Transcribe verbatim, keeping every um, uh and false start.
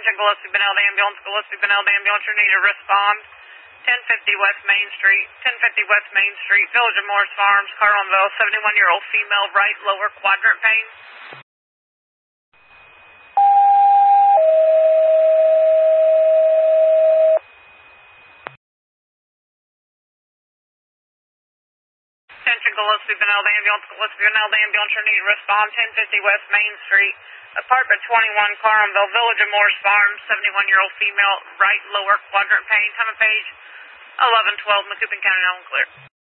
Attention Gillespie Benel Ambulance, Gillespie Benel Ambulance, you need to respond. ten fifty West Main Street, ten fifty West Main Street, Village of Morris Farms, Carlinville, seventy-one-year-old female, right lower quadrant pain. Attention Gillespie Benel Ambulance, Gillespie Benel Ambulance, you need to respond. ten fifty West Main Street, apartment twenty-one, Carlinville, Village of Morris Farms, seventy-one-year-old female, right lower quadrant pain. Time of page eleven twelve, Macoupin County, now and clear.